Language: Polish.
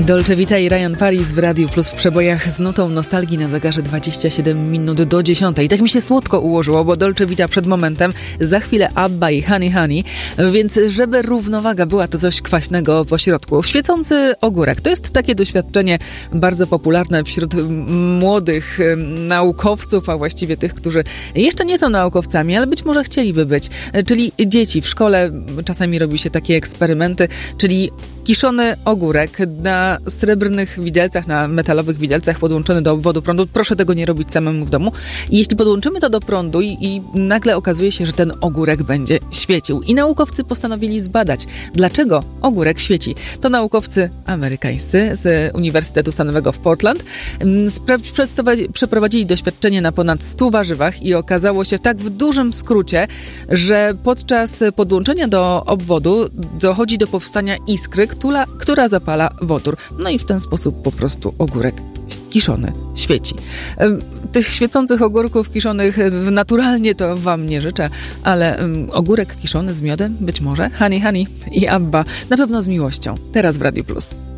Dolce Vita i Ryan Paris w Radiu Plus w przebojach z nutą nostalgii na zegarze 27 minut do 10. I tak mi się słodko ułożyło, bo Dolce Vita przed momentem, za chwilę Abba i Honey Honey, więc żeby równowaga była, to coś kwaśnego po środku. Świecący ogórek to jest takie doświadczenie bardzo popularne wśród młodych naukowców, a właściwie tych, którzy jeszcze nie są naukowcami, ale być może chcieliby być. Czyli dzieci w szkole czasami robi się takie eksperymenty, czyli kiszony ogórek na srebrnych widelcach, na metalowych widelcach podłączony do obwodu prądu. Proszę tego nie robić samemu w domu. I jeśli podłączymy to do prądu i nagle okazuje się, że ten ogórek będzie świecił. I naukowcy postanowili zbadać, dlaczego ogórek świeci. To naukowcy amerykańscy z Uniwersytetu Stanowego w Portland przeprowadzili doświadczenie na ponad 100 warzywach i okazało się tak w dużym skrócie, że podczas podłączenia do obwodu dochodzi do powstania iskry, która zapala wodór. No i w ten sposób po prostu ogórek kiszony świeci. Tych świecących ogórków kiszonych naturalnie to wam nie życzę, ale ogórek kiszony z miodem być może, Honey Honey i Abba na pewno z miłością. Teraz w Radiu Plus.